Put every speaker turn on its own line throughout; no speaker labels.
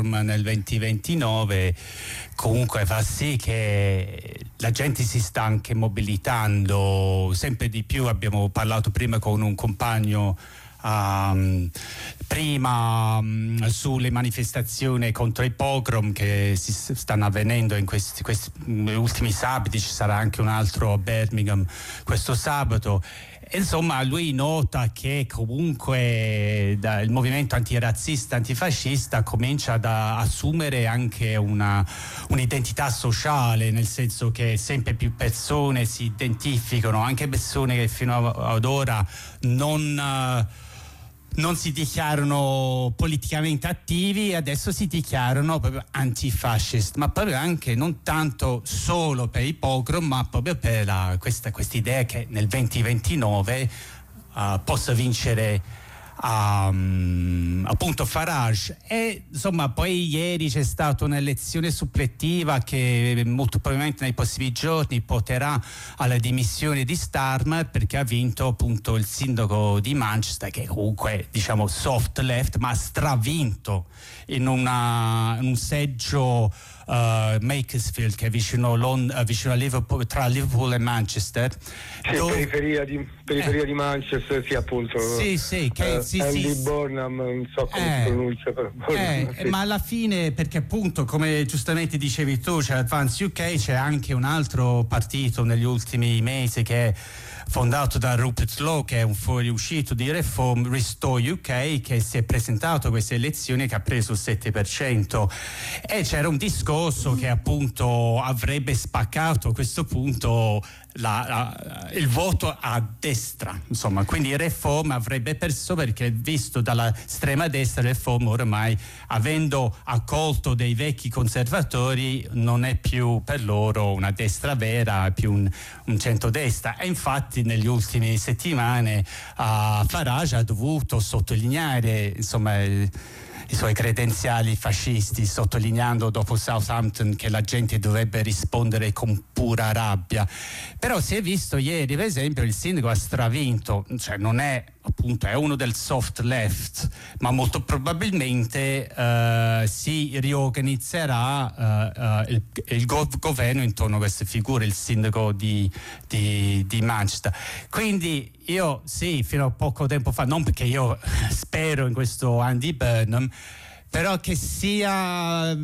pogrom nel 2029 comunque fa sì che la gente si sta anche mobilitando sempre di più. Abbiamo parlato prima con un compagno prima sulle manifestazioni contro i pogrom che si stanno avvenendo in questi ultimi sabati. Ci sarà anche un altro a Birmingham questo sabato. Insomma, lui nota che comunque il movimento antirazzista, antifascista comincia ad assumere anche un'identità sociale, nel senso che sempre più persone si identificano, anche persone che fino ad ora non si dichiarano politicamente attivi, adesso si dichiarano proprio antifascist, ma proprio anche non tanto solo per i pogrom, ma proprio per questa idea che nel 2029 possa vincere appunto Farage. E insomma poi ieri c'è stata un'elezione suppletiva che molto probabilmente nei prossimi giorni porterà alla dimissione di Starmer, perché ha vinto appunto il sindaco di Manchester, che comunque diciamo soft left, ma ha stravinto in un seggio Makersfield, che è vicino a Liverpool, tra Liverpool e Manchester.
Sì, periferia di Manchester, sì, appunto.
Sì,
Andy Burnham, non so come si pronuncia, però. Sì.
Ma alla fine, perché appunto, come giustamente dicevi tu, c'è Advance UK, c'è anche un altro partito negli ultimi mesi che è fondato da Rupert Lowe, che è un fuoriuscito di Reform, Restore UK, che si è presentato a queste elezioni, che ha preso il 7%, e c'era un discorso che appunto avrebbe spaccato a questo punto il voto a destra, insomma, quindi Reform avrebbe perso, perché visto dalla estrema destra Reform ormai, avendo accolto dei vecchi conservatori, non è più per loro una destra vera, è più un centrodestra. E infatti negli ultimi settimane Farage ha dovuto sottolineare insomma i suoi credenziali fascisti, sottolineando dopo Southampton che la gente dovrebbe rispondere con pura rabbia. Però si è visto ieri, per esempio, il sindaco ha stravinto, cioè non è appunto, è uno del soft left, ma molto probabilmente si riorganizzerà il governo intorno a queste figure, il sindaco di Manchester. Quindi io sì, fino a poco tempo fa, non perché io spero in questo Andy Burnham, però che sia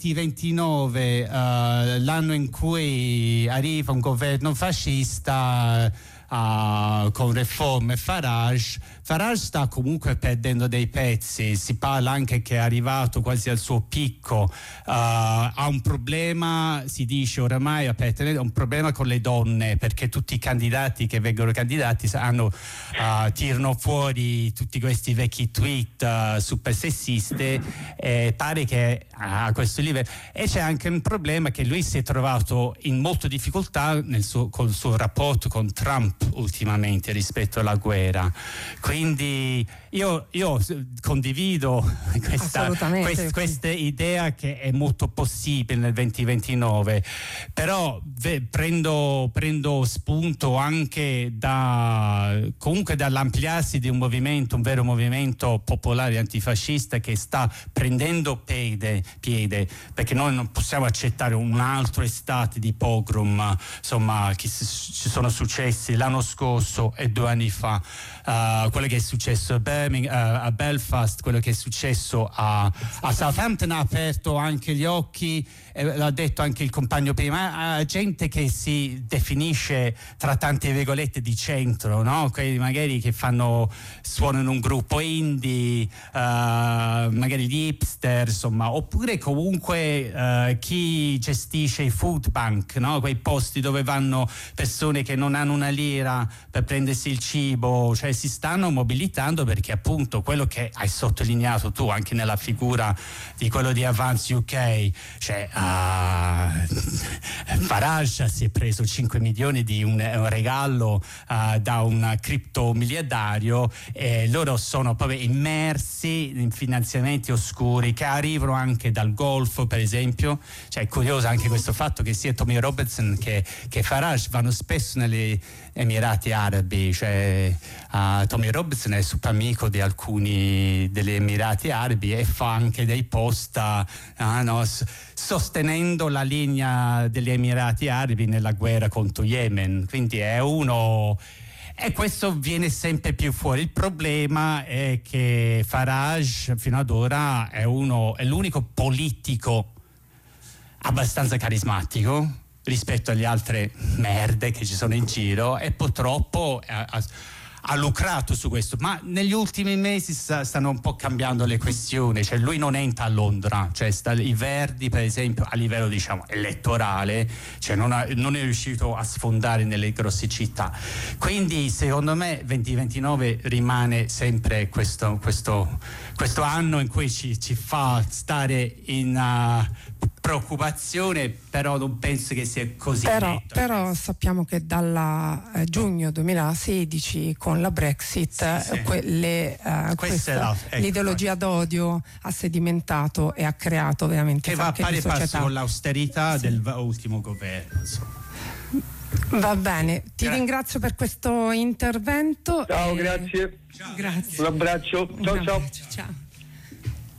2029 l'anno in cui arriva un governo fascista con Reform e Farage sta comunque perdendo dei pezzi. Si parla anche che è arrivato quasi al suo picco, ha un problema, si dice oramai apertamente, un problema con le donne, perché tutti i candidati che vengono candidati tirano fuori tutti questi vecchi tweet super sessiste, pare che a questo livello. E c'è anche un problema che lui si è trovato in molta difficoltà col suo rapporto con Trump ultimamente rispetto alla guerra. Quindi io condivido questa idea che è molto possibile nel 2029, però prendo spunto anche comunque dall'ampliarsi di un vero movimento popolare antifascista che sta prendendo piede, perché noi non possiamo accettare un altro estate di pogrom, insomma, che ci sono successi l'anno scorso e 2 anni fa, quello che è successo a Belfast, quello che è successo a Southampton ha aperto anche gli occhi, l'ha detto anche il compagno prima, gente che si definisce tra tante virgolette di centro, no? Quelli magari che suonano un gruppo indie, magari gli hipster, insomma, oppure comunque chi gestisce i food bank, no? Quei posti dove vanno persone che non hanno una lira per prendersi il cibo, cioè si stanno mobilitando, perché appunto quello che hai sottolineato tu anche nella figura di quello di Advance UK, cioè Farage si è preso 5 milioni di un regalo da un criptomiliardario, e loro sono proprio immersi in finanziamenti oscuri che arrivano anche dal Golfo, per esempio. Cioè è curioso anche questo fatto che sia Tommy Robinson che Farage vanno spesso negli Emirati Arabi, cioè Tommy Robinson è super amico politico di alcuni degli Emirati Arabi e fa anche dei post sostenendo la linea degli Emirati Arabi nella guerra contro Yemen. Quindi è uno, e questo viene sempre più fuori. Il problema è che Farage fino ad ora è l'unico politico abbastanza carismatico rispetto agli altre merde che ci sono in giro, e purtroppo ha lucrato su questo, ma negli ultimi mesi stanno un po' cambiando le questioni, cioè lui non entra a Londra, cioè i Verdi per esempio a livello elettorale, cioè non è riuscito a sfondare nelle grosse città, quindi secondo me 2029 rimane sempre questo anno in cui ci fa stare in preoccupazione, però non penso che sia così netto.
Però sappiamo che dalla giugno 2016 con la Brexit l'ideologia d'odio ha sedimentato e ha creato veramente
che va a pari passo con l'austerità
sì.
dell'ultimo governo, insomma.
Va bene, ti ringrazio per questo intervento.
Ciao, grazie.
Grazie.
Un abbraccio. Ciao.
Ciao.